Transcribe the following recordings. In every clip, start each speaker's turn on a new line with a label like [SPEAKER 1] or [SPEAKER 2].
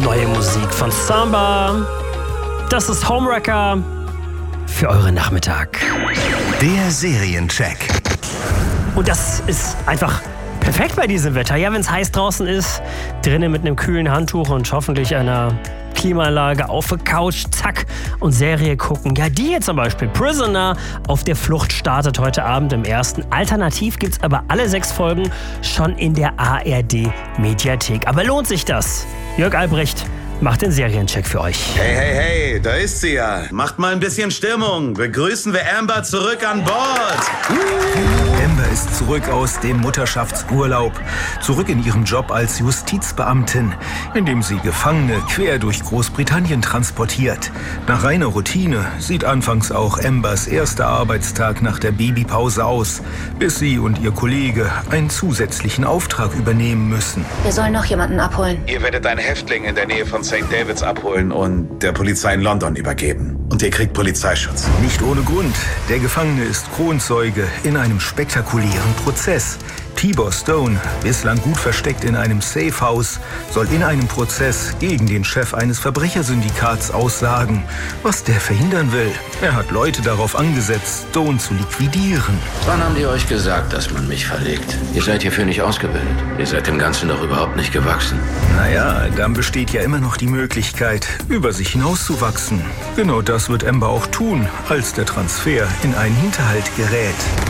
[SPEAKER 1] neue Musik von Samba. Das ist Homewrecker für euren Nachmittag.
[SPEAKER 2] Der Seriencheck.
[SPEAKER 1] Und das ist einfach perfekt bei diesem Wetter. Ja, wenn es heiß draußen ist, drinnen mit einem kühlen Handtuch und hoffentlich einer Klimaanlage auf der Couch, zack, und Serie gucken. Ja, die hier zum Beispiel. Prisoner auf der Flucht startet heute Abend im ersten. Alternativ gibt's aber alle 6 Folgen schon in der ARD-Mediathek. Aber lohnt sich das? Jörg Albrecht macht den Seriencheck für euch.
[SPEAKER 3] Hey, da ist sie ja. Macht mal ein bisschen Stimmung. Begrüßen wir Amber zurück an Bord.
[SPEAKER 4] Amber ist zurück aus dem Mutterschaftsurlaub. Zurück in ihrem Job als Justizbeamtin, in dem sie Gefangene quer durch Großbritannien transportiert. Nach reiner Routine sieht anfangs auch Ambers erster Arbeitstag nach der Babypause aus, bis sie und ihr Kollege einen zusätzlichen Auftrag übernehmen müssen.
[SPEAKER 5] Wir sollen noch jemanden abholen.
[SPEAKER 3] Ihr werdet einen Häftling in der Nähe von St. Davids abholen und der Polizei in London übergeben. Und ihr kriegt Polizeischutz.
[SPEAKER 4] Nicht ohne Grund. Der Gefangene ist Kronzeuge in einem spektakulären Prozess. Tibor Stone, bislang gut versteckt in einem Safehouse, soll in einem Prozess gegen den Chef eines Verbrechersyndikats aussagen, was der verhindern will. Er hat Leute darauf angesetzt, Stone zu liquidieren.
[SPEAKER 6] Wann haben die euch gesagt, dass man mich verlegt? Ihr seid hierfür nicht ausgebildet. Ihr seid dem Ganzen doch überhaupt nicht gewachsen.
[SPEAKER 4] Naja, dann besteht ja immer noch die Möglichkeit, über sich hinauszuwachsen. Genau das wird Amber auch tun, als der Transfer in einen Hinterhalt gerät.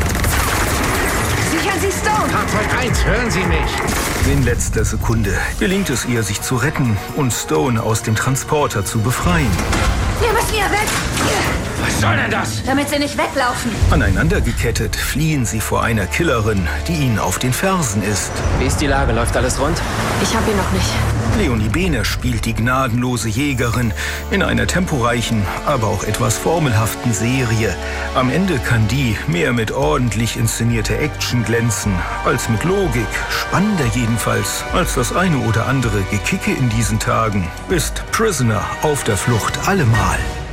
[SPEAKER 5] Sichern Sie Stone!
[SPEAKER 7] Fahrzeug 1, hören Sie mich!
[SPEAKER 4] In letzter Sekunde gelingt es ihr, sich zu retten und Stone aus dem Transporter zu befreien.
[SPEAKER 5] Wir müssen hier weg!
[SPEAKER 7] Was soll denn das?
[SPEAKER 5] Damit Sie nicht weglaufen.
[SPEAKER 4] Aneinander gekettet fliehen sie vor einer Killerin, die ihnen auf den Fersen ist.
[SPEAKER 8] Wie ist die Lage? Läuft alles rund?
[SPEAKER 5] Ich hab ihn noch nicht.
[SPEAKER 4] Leonie Behner spielt die gnadenlose Jägerin in einer temporeichen, aber auch etwas formelhaften Serie. Am Ende kann die mehr mit ordentlich inszenierter Action glänzen, als mit Logik. Spannender jedenfalls als das eine oder andere Gekicke in diesen Tagen ist Prisoner auf der Flucht allemal.